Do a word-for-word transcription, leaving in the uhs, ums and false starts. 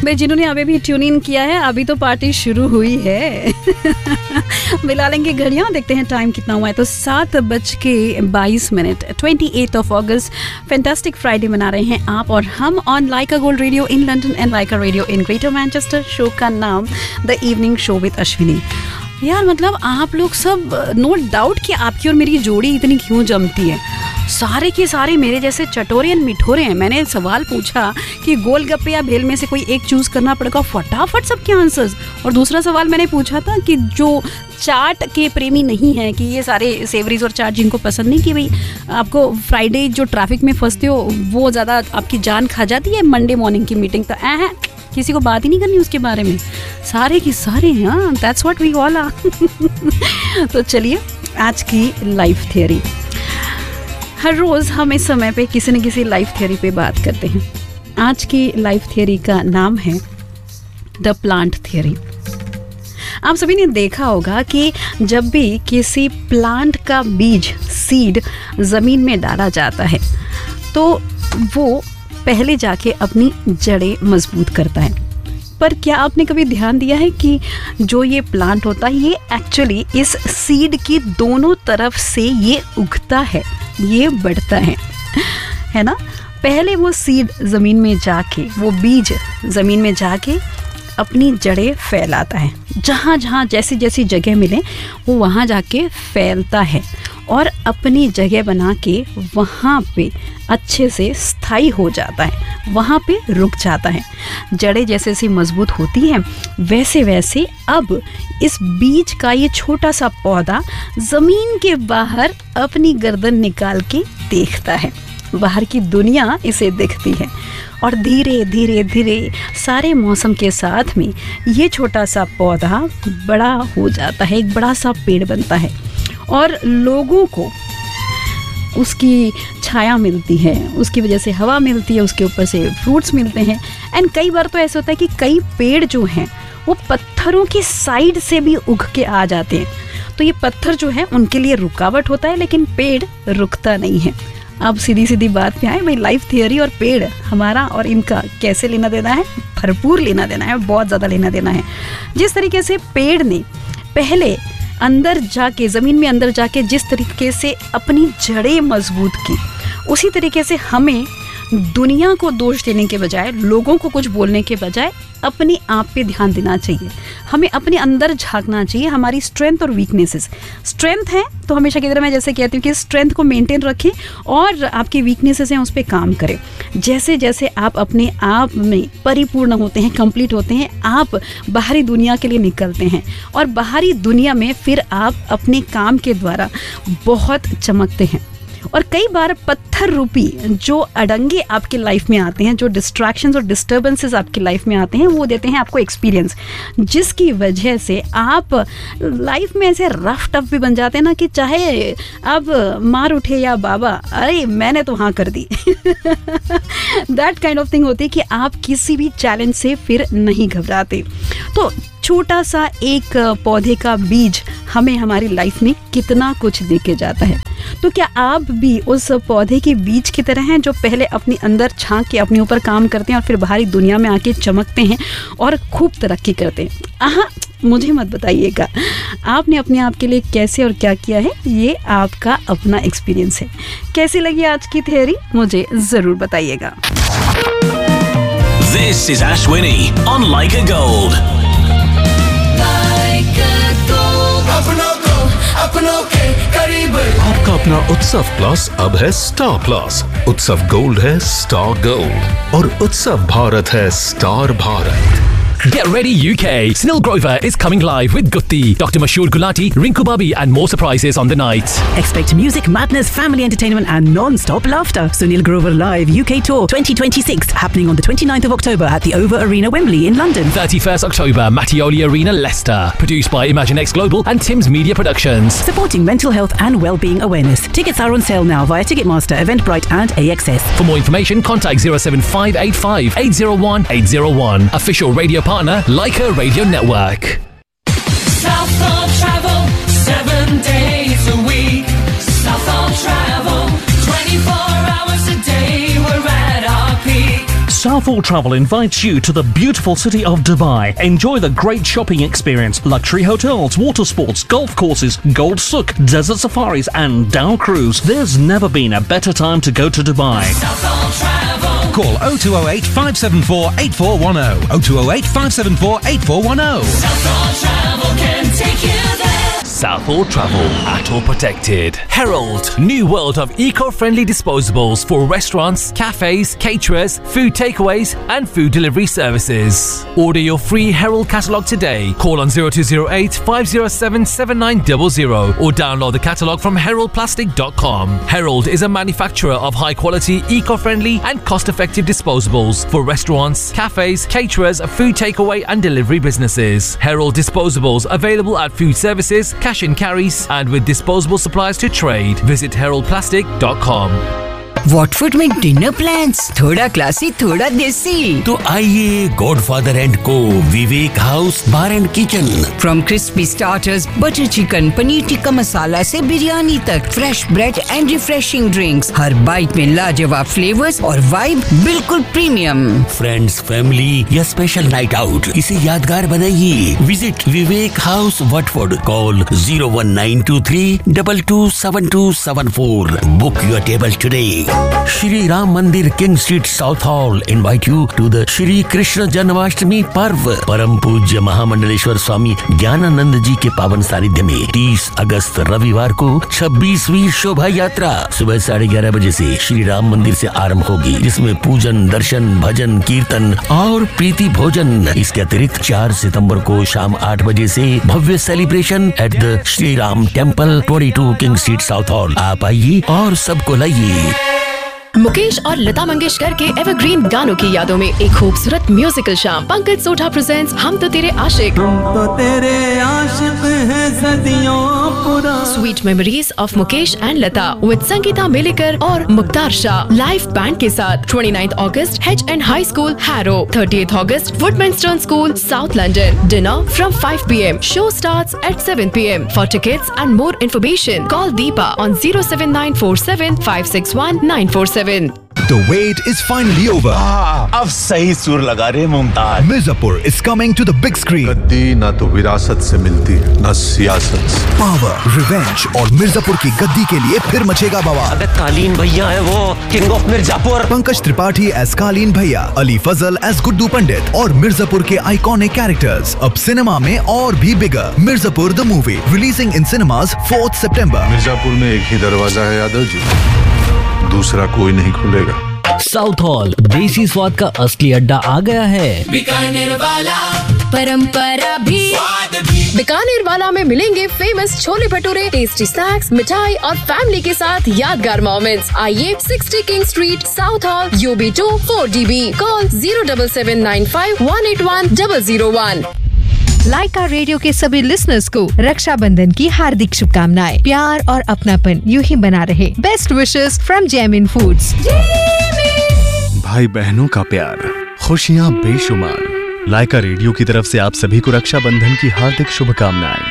भाई जिन्होंने अभी भी ट्यून इन किया है, अभी तो पार्टी शुरू हुई है। मिला लेंगे घड़ियाँ, देखते हैं टाइम कितना हुआ है। तो सात बज के बाईस minute twenty eight of August fantastic Friday मना रहे हैं आप और हम on Lyca gold radio in London and Lyca radio in greater Manchester. Show का नाम the evening show with Ashwini. यार मतलब आप लोग सब नो डाउट कि आपकी और मेरी जोड़ी इतनी क्यों जमती है। सारे के सारे मेरे जैसे चटोरे एंड मिठोरे हैं। मैंने सवाल पूछा कि गोलगप्पे या भेल में से कोई एक चूज करना पड़ेगा, फटाफट सबके आंसर्स। और दूसरा सवाल मैंने पूछा था कि जो चाट के प्रेमी नहीं है, कि ये सारे सेवरीज और चाट जिनको पसंद नहीं, कि भाई आपको फ्राइडे जो ट्रैफिक में फंसते हो वो ज़्यादा आपकी जान खा जाती है मंडे मॉर्निंग की मीटिंग, तो ऐ किसी को बात ही नहीं करनी उसके बारे में। सारे की सारे, हाँ that's what we all are. तो चलिए आज की लाइफ थ्योरी। हर रोज़ हम इस समय पे किसी न किसी लाइफ थ्योरी पे बात करते हैं। आज की लाइफ थ्योरी का नाम है द प्लांट थ्योरी। आप सभी ने देखा होगा कि जब भी किसी प्लांट का बीज सीड ज़मीन में डाला जाता है तो वो पहले जाके अपनी जड़ें मजबूत करता है। पर क्या आपने कभी ध्यान दिया है कि जो ये प्लांट होता है ये एक्चुअली इस सीड की दोनों तरफ से ये उगता है, ये बढ़ता है, है ना। पहले वो सीड ज़मीन में जाके, वो बीज ज़मीन में जाके अपनी जड़ें फैलाता है। जहाँ जहाँ जैसी जैसी जगह मिले वो वहाँ जाके फैलता है और अपनी जगह बना के वहाँ पे अच्छे से स्थायी हो जाता है, वहाँ पे रुक जाता है। जड़ें जैसे जैसे मजबूत होती हैं वैसे वैसे अब इस बीज का ये छोटा सा पौधा ज़मीन के बाहर अपनी गर्दन निकाल के देखता है। बाहर की दुनिया इसे दिखती है और धीरे धीरे धीरे सारे मौसम के साथ में ये छोटा सा पौधा बड़ा हो जाता है, एक बड़ा सा पेड़ बनता है और लोगों को उसकी छाया मिलती है, उसकी वजह से हवा मिलती है, उसके ऊपर से फ्रूट्स मिलते हैं। एंड कई बार तो ऐसा होता है कि कई पेड़ जो हैं वो पत्थरों की साइड से भी उग के आ जाते हैं। तो ये पत्थर जो है उनके लिए रुकावट होता है, लेकिन पेड़ रुकता नहीं है। अब सीधी सीधी बात पे आए भाई, लाइफ थियोरी और पेड़ हमारा और इनका कैसे लेना देना है? भरपूर लेना देना है, बहुत ज़्यादा लेना देना है। जिस तरीके से पेड़ ने पहले अंदर जाके, ज़मीन में अंदर जाके जिस तरीके से अपनी जड़ें मजबूत की, उसी तरीके से हमें दुनिया को दोष देने के बजाय, लोगों को कुछ बोलने के बजाय अपने आप पे ध्यान देना चाहिए। हमें अपने अंदर झांकना चाहिए, हमारी स्ट्रेंथ और वीकनेसेस। स्ट्रेंथ है तो हमेशा की तरह मैं जैसे कहती हूँ कि स्ट्रेंथ को मेंटेन रखें और आपकी वीकनेसेस हैं उस पर काम करें। जैसे जैसे आप अपने आप में परिपूर्ण होते हैं, कंप्लीट होते हैं, आप बाहरी दुनिया के लिए निकलते हैं और बाहरी दुनिया में फिर आप अपने काम के द्वारा बहुत चमकते हैं। और कई बार पत्थर रूपी जो अड़ंगे आपके लाइफ में आते हैं, जो डिस्ट्रैक्शंस और डिस्टर्बेंसेस आपकी लाइफ में आते हैं, वो देते हैं आपको एक्सपीरियंस, जिसकी वजह से आप लाइफ में ऐसे रफ टफ भी बन जाते हैं ना कि चाहे अब मार उठे या बाबा, अरे मैंने तो हाँ कर दी। दैट काइंड ऑफ थिंग होती है कि आप किसी भी चैलेंज से फिर नहीं घबराते। तो छोटा सा एक पौधे का बीज हमें हमारी लाइफ में कितना कुछ दे के जाता है। तो क्या आप भी उस पौधे के बीज की तरह हैं जो पहले अपने अंदर झांक के अपने ऊपर काम करते हैं और फिर बाहरी दुनिया में आके चमकते हैं और खूब तरक्की करते हैं? आहा, मुझे मत बताइएगा आपने अपने आप के लिए कैसे और क्या किया है, ये आपका अपना एक्सपीरियंस है। कैसी लगी आज की थ्योरी मुझे ज़रूर बताइएगा। This is Ashwini on Laika Gold. आपका अपना उत्सव प्लस अब है स्टार प्लस। उत्सव गोल्ड है स्टार गोल्ड और उत्सव भारत है star Bharat. Get ready U K! Sunil Grover is coming live with Gutti, Doctor Mashoor Gulati, Rinku Babi and more surprises on the night. Expect music, madness, family entertainment and non-stop laughter. Sunil Grover Live U K Tour twenty twenty-six happening on the twenty-ninth of October at the Over Arena, Wembley in London. thirty-first October, Mattioli Arena, Leicester. Produced by ImagineX Global and Tim's Media Productions. Supporting mental health and well-being awareness. Tickets are on sale now via Ticketmaster, Eventbrite and A X S. For more information, contact zero seven five eight five eight zero one eight zero one. Official radio partner, Laika Radio Network. Southall Travel, seven days a week. Southall Travel, twenty-four hours a day. We're at our peak. Southall Travel invites you to the beautiful city of Dubai. Enjoy the great shopping experience, luxury hotels, water sports, golf courses, Gold Souk, desert safaris and Dow Cruise. There's never been a better time to go to Dubai. Southall Travel. Call oh two oh eight, five seven four, eight four one oh. oh two oh eight, five seven four, eight four one oh. Southall Travel can take you there. Southall Travel, at all protected. Herald, new world of eco-friendly disposables for restaurants, cafes, caterers, food takeaways and food delivery services. Order your free Herald catalogue today. Call on zero two zero eight, five zero seven, seven nine zero zero or download the catalogue from herald plastic dot com. Herald is a manufacturer of high-quality, eco-friendly and cost-effective disposables for restaurants, cafes, caterers, food takeaway and delivery businesses. Herald disposables available at food services, cash and carries and with disposable supplies to trade. Visit herald plastic dot com. Watford में dinner plans थोड़ा classy थोड़ा देसी तो आइए godfather and को विवेक house bar and kitchen. From crispy starters, butter chicken, paneer tikka masala से बिरयानी तक, fresh bread and refreshing drinks, her bite में लाजवाब फ्लेवर्स और वाइब बिल्कुल प्रीमियम। फ्रेंड्स, फैमिली या स्पेशल नाइट आउट, इसे यादगार बनाइए। Visit Vivek house Watford. Call zero one nine to three double two seven to seven four. Book your table today. Shri Ram मंदिर king street south hall invite you to the Shri Krishna Janmashtami पर्व। परम पूज्य महामंडलेश्वर स्वामी ज्ञानानंद जी के पावन सानिध्य में तीस अगस्त रविवार को छब्बीसवीं शोभा यात्रा सुबह साढ़े ग्यारह बजे से श्री राम मंदिर से आरंभ होगी, जिसमें पूजन, दर्शन, भजन, कीर्तन और प्रीति भोजन। इसके अतिरिक्त चार सितंबर को शाम आठ बजे से भव्य celebration at the Shri Ram temple बाईस किंग स्ट्रीट साउथ हॉल। आप आइए और सबको लाइए। मुकेश और लता मंगेशकर के एवरग्रीन गानों की यादों में एक खूबसूरत म्यूजिकल शाम। पंकज सोढ़ा प्रेजेंट्स हम तो तेरे आशिक। तुम तो तेरे आशिक हैं सदियों पुरा। Sweet memories of Mukesh and Lata with Sangeeta मेलेकर और मुख्तार शाह लाइव बैंड के साथ। उनतीस अगस्त H N high school harrow, तीस अगस्त वुडमिंस्टन school south London. Dinner from five P M. Show starts at seven P M. For tickets and more information call Deepa on zero seven nine four seven five six one nine four seven. The wait is finally over. Ah, अब सही सुर लगा रहे Mumtaz. Mirzapur is coming to the big screen. गद्दी ना तो विरासत से मिलती ना सियासत से। Power, revenge और मिर्जापुर की गद्दी के लिए फिर मचेगा बवाल। अबे कालीन भैया है वो, king of Mirzapur. Pankaj Tripathi as कालीन भैया, अली फजल एज गुड्डू पंडित और मिर्जापुर के आइकॉनिक कैरेक्टर्स अब सिनेमा में और भी बिगर। Mirzapur the movie releasing in cinemas fourth सितंबर। मिर्जापुर में एक ही दरवाजा है यादव जी, दूसरा कोई नहीं खुलेगा। साउथ हॉल देसी स्वाद का असली अड्डा आ गया है। बीकानेर वाला परंपरा भी, बीकानेर वाला में मिलेंगे famous chole bhature, tasty snacks, मिठाई और फैमिली के साथ यादगार मोमेंट्स। आइए sixty king street south hall you B to four D B. Call zero double seven nine five one eight one double zero one. Lyca radio के सभी लिसनर्स को रक्षाबंधन की हार्दिक शुभकामनाएं। प्यार और अपनापन यूं ही बना रहे। Best wishes from Jaimin foods. भाई बहनों का प्यार, खुशियाँ बेशुमार। लाइका रेडियो की तरफ से आप सभी को रक्षाबंधन की हार्दिक शुभकामनाएं।